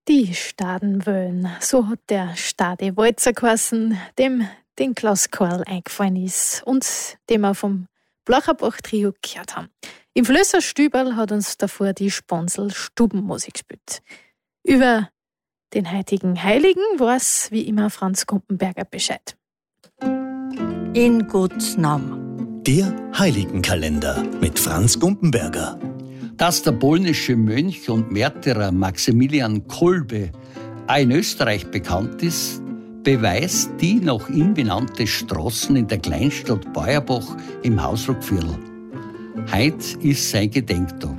Die Stadenwöhn, so hat der Stadewalzer geheißen, dem den Klaus Karl eingefallen ist und den wir vom Blacherbach-Trio gehört haben. Im Flößer Stüberl hat uns davor die Sponsel Stubenmusik gespielt. Über den heutigen Heiligen weiß wie immer Franz Gumpenberger Bescheid. In Gottes Namen. Der Heiligenkalender mit Franz Gumpenberger. Dass der polnische Mönch und Märtyrer Maximilian Kolbe auch in Österreich bekannt ist, beweist die nach ihm benannte Straßen in der Kleinstadt Beuerbach im Hausruckviertel. Heute ist sein Gedenktag.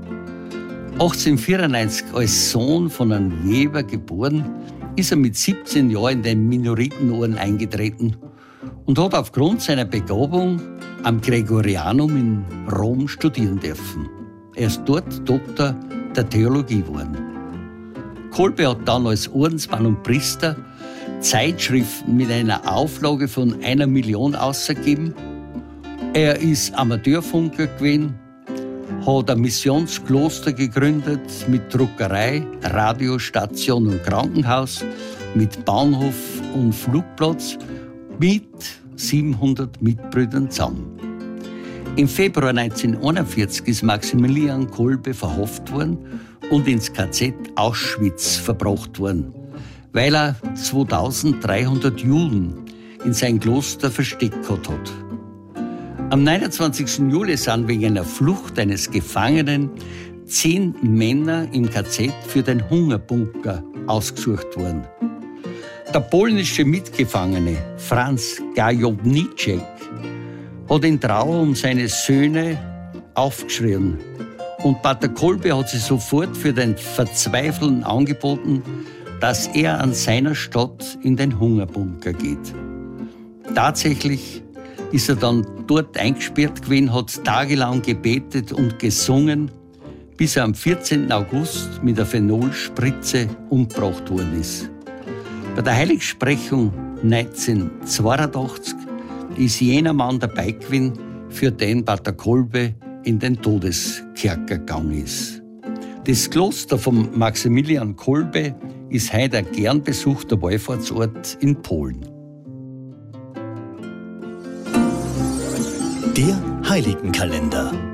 1894 als Sohn von einem Weber geboren, ist er mit 17 Jahren in den Minoritenorden eingetreten und hat aufgrund seiner Begabung am Gregorianum in Rom studieren dürfen. Er ist dort Doktor der Theologie geworden. Kolbe hat dann als Ordensmann und Priester Zeitschriften mit einer Auflage von 1 Million ausgegeben. Er ist Amateurfunker gewesen, hat ein Missionskloster gegründet mit Druckerei, Radiostation und Krankenhaus, mit Bahnhof und Flugplatz, mit 700 Mitbrüdern zusammen. Im Februar 1941 ist Maximilian Kolbe verhaftet worden und ins KZ Auschwitz verbracht worden, weil er 2300 Juden in sein Kloster versteckt gehabt hat. Am 29. Juli sind wegen einer Flucht eines Gefangenen 10 Männer im KZ für den Hungerbunker ausgesucht worden. Der polnische Mitgefangene Franz Gajowniczek hat in Trauer um seine Söhne aufgeschrien. Und Pater Kolbe hat sich sofort für den Verzweifelten angeboten, dass er an seiner Stadt in den Hungerbunker geht. Tatsächlich ist er dann dort eingesperrt gewesen, hat tagelang gebetet und gesungen, bis er am 14. August mit der Phenolspritze umgebracht worden ist. Bei der Heiligsprechung 1982 ist jener Mann dabei gewesen, für den Pater Kolbe in den Todeskerker gegangen ist. Das Kloster von Maximilian Kolbe ist heute ein gern besuchter Wallfahrtsort in Polen. Der Heiligenkalender.